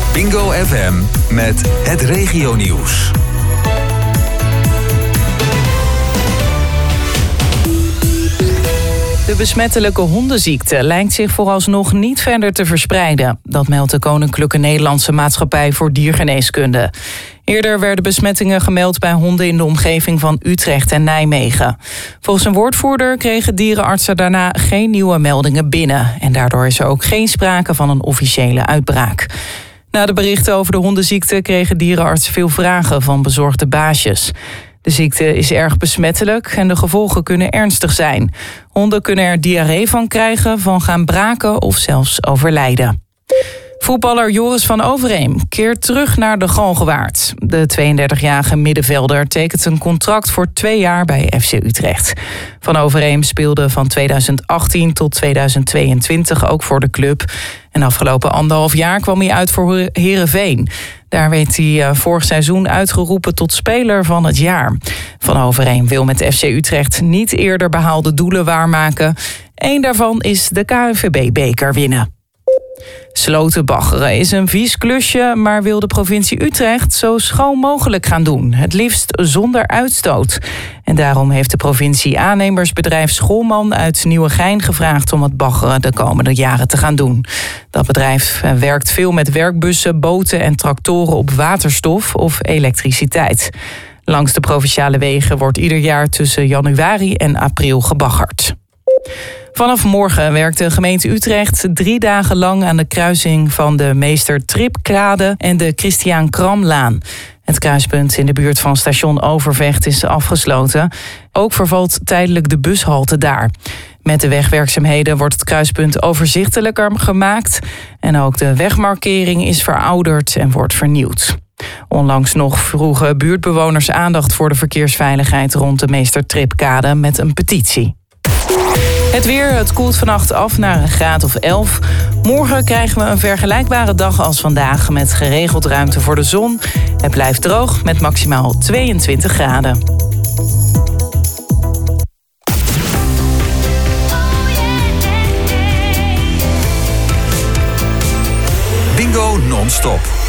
Bingo FM met het regionieuws. De besmettelijke hondenziekte lijkt zich vooralsnog niet verder te verspreiden. Dat meldt de Koninklijke Nederlandse Maatschappij voor Diergeneeskunde. Eerder werden besmettingen gemeld bij honden in de omgeving van Utrecht en Nijmegen. Volgens een woordvoerder kregen dierenartsen daarna geen nieuwe meldingen binnen. En daardoor is er ook geen sprake van een officiële uitbraak. Na de berichten over de hondenziekte kregen dierenartsen veel vragen van bezorgde baasjes. De ziekte is erg besmettelijk en de gevolgen kunnen ernstig zijn. Honden kunnen er diarree van krijgen, van gaan braken of zelfs overlijden. Voetballer Joris van Overeem keert terug naar de Galgenwaard. De 32-jarige middenvelder tekent een contract voor 2 jaar bij FC Utrecht. Van Overeem speelde van 2018 tot 2022 ook voor de club. En afgelopen 1,5 jaar kwam hij uit voor Heerenveen. Daar werd hij vorig seizoen uitgeroepen tot speler van het jaar. Van Overeem wil met FC Utrecht niet eerder behaalde doelen waarmaken. Eén daarvan is de KNVB-beker winnen. Slotenbaggeren is een vies klusje, maar wil de provincie Utrecht zo schoon mogelijk gaan doen. Het liefst zonder uitstoot. En daarom heeft de provincie aannemersbedrijf Scholman uit Nieuwegein gevraagd om het baggeren de komende jaren te gaan doen. Dat bedrijf werkt veel met werkbussen, boten en tractoren op waterstof of elektriciteit. Langs de provinciale wegen wordt ieder jaar tussen januari en april gebaggerd. Vanaf morgen werkt de gemeente Utrecht 3 dagen lang aan de kruising van de Meester Tripkade en de Christiaan Kramlaan. Het kruispunt in de buurt van station Overvecht is afgesloten. Ook vervalt tijdelijk de bushalte daar. Met de wegwerkzaamheden wordt het kruispunt overzichtelijker gemaakt. En ook de wegmarkering is verouderd en wordt vernieuwd. Onlangs nog vroegen buurtbewoners aandacht voor de verkeersveiligheid rond de Meester Tripkade met een petitie. Het weer, het koelt vannacht af naar een graad of 11. Morgen krijgen we een vergelijkbare dag als vandaag met geregeld ruimte voor de zon. Het blijft droog met maximaal 22 graden. Bingo non-stop.